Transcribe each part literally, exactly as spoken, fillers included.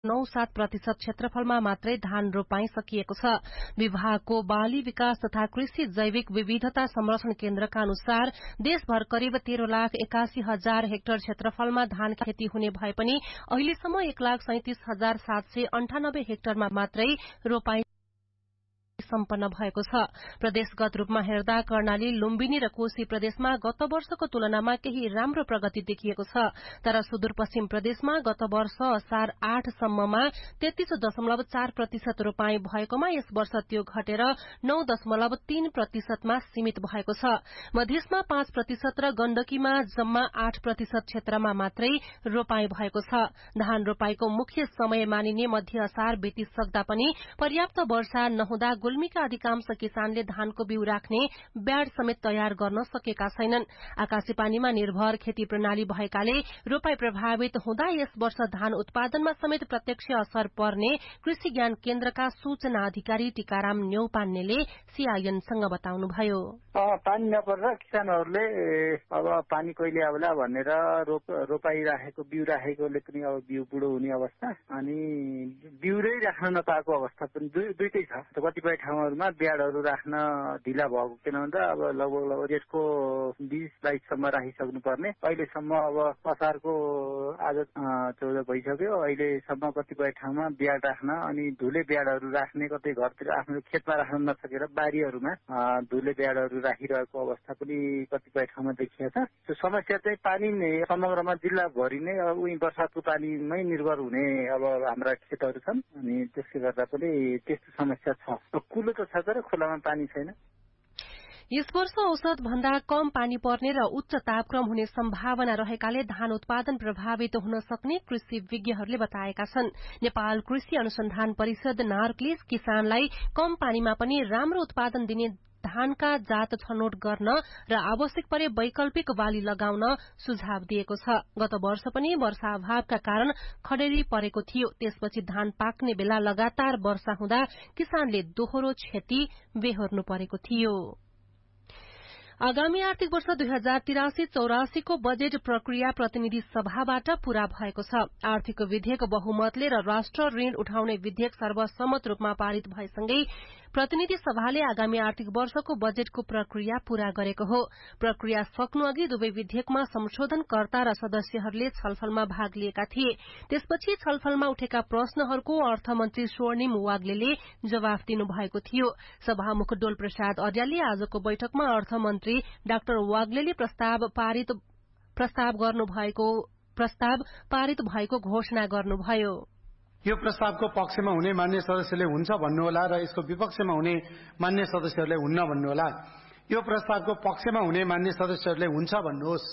नौ सात प्रतिशत क्षेत्रफलमा मात्रै धान रोपाई सकिएको छ। विभागको बाली विकास तथा कृषि जैविक विविधता संरक्षण केन्द्रका अनुसार देशभर करिब तेह्र लाख एकासी हजार हेक्टर क्षेत्रफलमा धान खेती हुने भए पनि अहिलेसम्म एक लाख सैंतिस हजार सात सय अन्ठानब्बे हेक्टरमा मात्रै रोपाई सम्पन्न भएको छ। प्रदेशगत रूपमा हेर्दा कर्णाली, लुम्बिनी र कोशी प्रदेशमा गत वर्षको तुलनामा केही राम्रो प्रगति देखिएको छ, तर सुदूरपश्चिम प्रदेशमा गत वर्ष असार आठ सम्ममा तेत्तीस दशमलव चार प्रतिशत रोपाई भएकोमा यस वर्ष त्यो घटेर नौ दशमलव तीन प्रतिशतमा सीमित भएको छ। मधेसमा पाँच प्रतिशत र गण्डकीमा जम्मा आठ प्रतिशत क्षेत्रमा मात्रै रोपाई भएको छ। धान रोपाईको मुख्य समय मानिने मध्य असार बितिसक्दा पनि पर्याप्त वर्षा नहुँदा गुल्मीका अधिकांश किसानले धानको बिउ राख्ने ब्याड समेत तयार गर्न सकेका छैनन्। आकाशी पानीमा निर्भर खेती प्रणाली भएकाले रोपाई प्रभावित हुँदा यस वर्ष धान उत्पादनमा समेत प्रत्यक्ष असर पर्ने कृषि ज्ञान केन्द्रका सूचना अधिकारी टीकाराम न्यौपान्नेले सीआईएनसँग बताउनुभयो। पानी नपरेर किसानहरूले अब पानी कहिले आउला भनेर रोप रोपाई राखेको बिउ राखेकोले पनि अब बिउ बुढो हुने अवस्था अनि बिउरै राख्न नपाएको अवस्था पनि दुईटै छ। कतिपय ठाउँहरूमा ब्याडहरू राख्न ढिला भएको किन भन्दा अब लगभग लगभग त्यसको बीस बाइससम्म राखिसक्नु पर्ने। अहिलेसम्म अब असारको आज चौध भइसक्यो, अहिलेसम्म कतिपय ठाउँमा ब्याड राख्न अनि धुले ब्याडहरू राख्ने, कतै घरतिर आफ्नो खेतमा राख्न नसकेर बारीहरूमा धुले ब्याडहरू राखिरहेको अवस्था पनि कतिपय ठाउँमा देखिएको छ। त्यो समस्या चाहिँ पानी नै समग्रमा जिल्लाभरि नै अब उही वर्षाको पानीमै निर्भर हुने अब हाम्रा खेतहरू छन् अनि त्यसले गर्दा पनि त्यस्तो समस्या छ। कुलो त छ तर खोलामा पानी छैन। यस वर्ष औसत भन्दा कम पानी पर्ने र उच्च तापक्रम हुने सम्भावना रहेकाले धान उत्पादन प्रभावित हुन सक्ने कृषि विज्ञहरूले बताएका छन्। नेपाल कृषि अनुसन्धान परिषद नार्कले किसानलाई कम पानीमा पनि राम्रो उत्पादन दिने धानका जात छनौट गर्न र आवश्यक परे वैकल्पिक बाली लगाउन सुझाव दिएको छ। गत वर्ष पनि वर्षा अभावका कारण खडेरी परेको थियो। त्यसपछि धान पाक्ने बेला लगातार वर्षा हुँदा किसानले दोहोरो क्षति बेहोर्नु परेको थियो। आगामी आर्थिक वर्ष दुई हजार तिरासी चौरासीको बजेट प्रक्रिया प्रतिनिधि सभाबाट पूरा भएको छ। आर्थिक विधेयक बहुमतले र राष्ट्र ऋण उठाउने विधेयक सर्वसम्मत रूपमा पारित भएसँगै प्रतिनिधि सभाले आगामी आर्थिक वर्षको बजेटको प्रक्रिया पूरा गरेको हो। प्रक्रिया सक्नु अघि दुवै विधेयकमा संशोधनकर्ता र सदस्यहरूले छलफलमा भाग लिएका थिए। त्यसपछि छलफलमा उठेका प्रश्नहरूको अर्थमन्त्री स्वर्णिम वाग्लेले जवाफ दिनुभएको थियो। सभामुख डोल प्रसाद अर्यालले आजको बैठकमा अर्थमन्त्री डाक्टर वाग्लेले प्रस्ताव पारित प्रस्ताव गर्नुभएको प्रस्ताव पारित भएको घोषणा गर्नुभयो। यो प्रस्तावको पक्षमा हुने मान्य सदस्यले हुन्छ भन्नुहोला र यसको विपक्षमा हुने मान्य सदस्यहरूले हुन्न भन्नुहोला। यो प्रस्तावको पक्षमा हुने मान्य सदस्यहरूले हुन्छ भन्नुहोस्।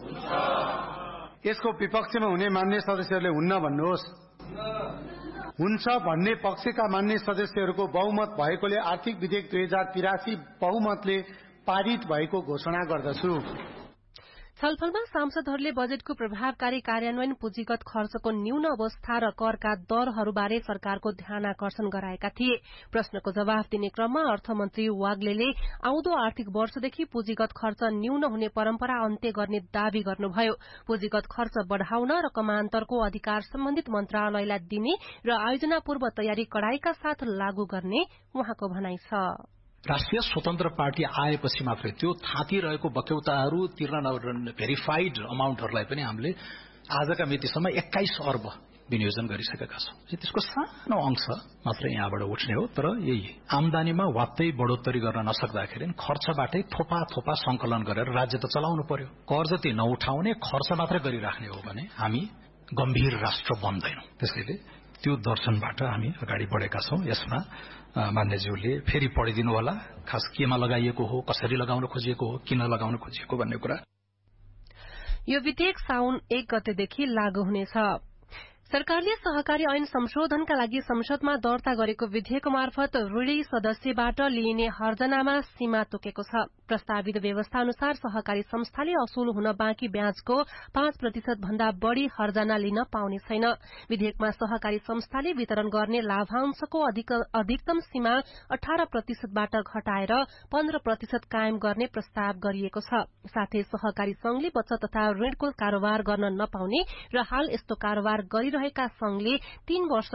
यसको विपक्षमा हुने मान्य सदस्यहरूले हुन्न भन्नुहोस्। हुन्छ भन्ने पक्षका मान्य सदस्यहरूको बहुमत भएकोले आर्थिक विधेयक दुई हजार तिरासी बहुमतले पारित भएको घोषणा गर्दछु। छलफलमा सांसदहरूले बजेटको प्रभावकारी कार्यान्वयन, पुँजीगत खर्चको न्यून अवस्था र करका दरहरूबारे सरकारको ध्यान आकर्षण गराएका थिए। प्रश्नको जवाफ दिने क्रममा अर्थमन्त्री वाग्लेले आउँदो आर्थिक वर्षदेखि पुँजीगत खर्च न्यून हुने परम्परा अन्त्य गर्ने दावी गर्नुभयो। पुँजीगत खर्च बढ़ाउन र कमान्तरको अधिकार सम्बन्धित मन्त्रालयलाई दिने र आयोजना पूर्व तयारी कडाईका साथ लागू गर्ने उहाँको भनाइ छ। राष्ट्रिय स्वतन्त्र पार्टी आएपछि मात्रै त्यो थाती रहेको बक्यौताहरू तिर्न भेरिफाइड अमाउन्टहरूलाई पनि हामीले आजका मितिसम्म एक्काइस अर्ब विनियोजन गरिसकेका छौं। त्यसको सानो अंश मात्रै यहाँबाट उठ्ने हो। तर यही आमदानीमा वात्तै बढोत्तरी गर्न नसक्दाखेरि खर्चबाटै थोपा थोपा संकलन गरेर राज्य त चलाउनु पर्यो। कर्ज ती नउठाउने, खर्च मात्रै गरिराख्ने हो भने हामी गम्भीर राष्ट्र बन्दैनौं। त्यसैले त्यो दर्शनबाट हामी अगाडि बढेका छौं। यसमा मान्यज्यूले फेरि पढिदिनु होला, खास केमा लगाइएको हो, कसरी लगाउन खोजिएको हो, किन लगाउन खोजिएको भन्ने कुरा। यो विधेयक साउन एक गतेदेखि लागू हुनेछ। सरकारले सहकारी ऐन संशोधनका लागि संसदमा दर्ता गरेको विधेयक मार्फत ऋणी सदस्यबाट लिइने हर्जनामा सीमा तोकेको छ। प्रस्तावित व्यवस्था अनुसार सहकारी संस्थाले असुल हुन बाँकी ब्याजको पाँच प्रतिशत भन्दा बढ़ी हर्जना लिन पाउने छैन। विधेयकमा सहकारी संस्थाले वितरण गर्ने लाभांशको अधिकतम सीमा अठार प्रतिशतबाट घटाएर पन्ध्र प्रतिशत कायम गर्ने प्रस्ताव गरिएको छ। साथै सहकारी संघले बचत तथा ऋणको कारोबार गर्न नपाउने र हाल यस्तो कारोबार गरि गरिरहेका संघले तीन वर्ष